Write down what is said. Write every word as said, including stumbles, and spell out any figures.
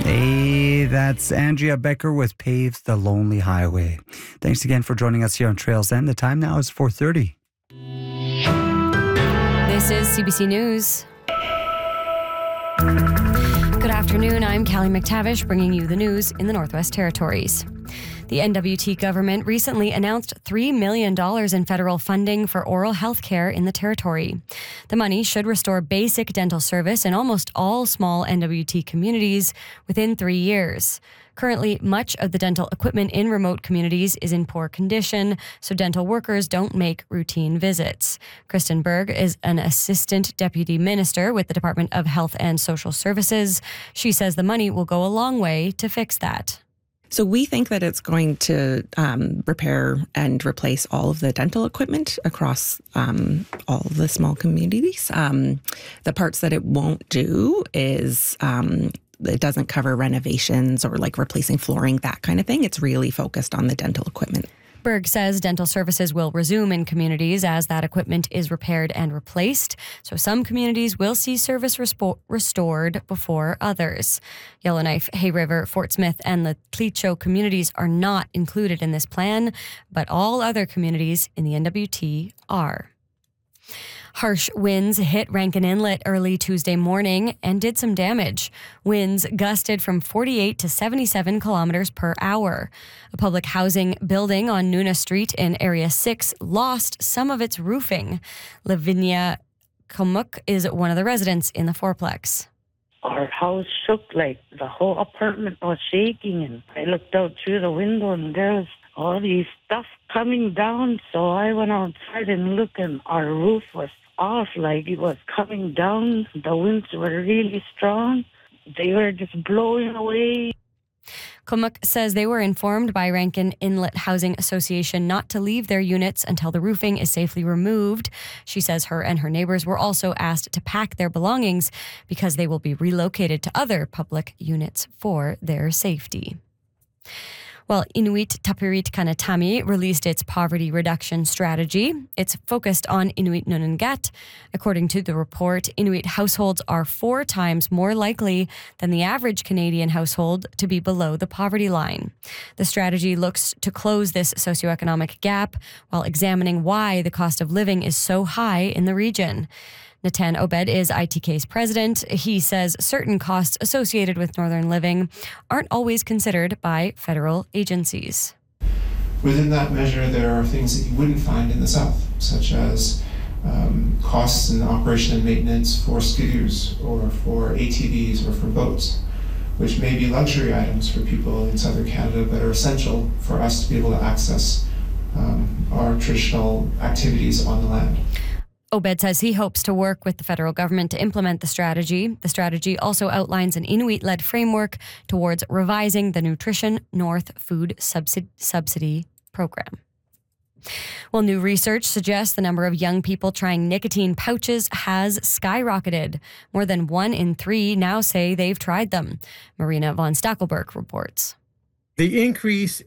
Hey, that's Andrea Becker with Pave the Lonely Highway. Thanks again for joining us here on Trails End. The time now is four thirty. This is C B C News. Good afternoon, I'm Callie McTavish, bringing you the news in the Northwest Territories. The N W T government recently announced three million dollars in federal funding for oral health care in the Territory. The money should restore basic dental service in almost all small N W T communities within three years. Currently, much of the dental equipment in remote communities is in poor condition, so dental workers don't make routine visits. Kristen Berg is an assistant deputy minister with the Department of Health and Social Services. She says the money will go a long way to fix that. So we think that it's going to um, repair and replace all of the dental equipment across um, all the small communities. Um, the parts that it won't do is um, it doesn't cover renovations or like replacing flooring, that kind of thing. It's really focused on the dental equipment. Berg says dental services will resume in communities as that equipment is repaired and replaced. So some communities will see service respo- restored before others. Yellowknife, Hay River, Fort Smith, and the Cleacho communities are not included in this plan, but all other communities in the N W T are. Harsh winds hit Rankin Inlet early Tuesday morning and did some damage. Winds gusted from forty-eight to seventy-seven kilometers per hour. A public housing building on Nuna Street in Area six lost some of its roofing. Lavinia Komuk is one of the residents in the fourplex. Our house shook, like the whole apartment was shaking, and I looked out through the window and there was all these stuff coming down. So I went outside and looked, and our roof was off, like it was coming down. The winds were really strong. They were just blowing away. Komuk says they were informed by Rankin Inlet Housing Association not to leave their units until the roofing is safely removed. She says her and her neighbors were also asked to pack their belongings because they will be relocated to other public units for their safety. Well, Inuit Tapirit Kanatami released its poverty reduction strategy. It's focused on Inuit Nunangat. According to the report, Inuit households are four times more likely than the average Canadian household to be below the poverty line. The strategy looks to close this socioeconomic gap while examining why the cost of living is so high in the region. Natan Obed is I T K's president. He says certain costs associated with Northern Living aren't always considered by federal agencies. Within that measure, there are things that you wouldn't find in the South, such as um, costs in operation and maintenance for skidoos or for A T Vs or for boats, which may be luxury items for people in Southern Canada but are essential for us to be able to access um, our traditional activities on the land. Obed says he hopes to work with the federal government to implement the strategy. The strategy also outlines an Inuit-led framework towards revising the Nutrition North Food Subsidi- Subsidy Program. Well, new research suggests the number of young people trying nicotine pouches has skyrocketed. More than one in three now say they've tried them. Marina von Stackelberg reports. The increase